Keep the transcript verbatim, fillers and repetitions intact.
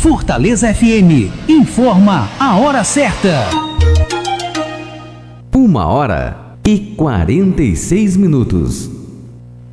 Fortaleza F M informa a hora certa. Uma hora e quarenta e seis minutos.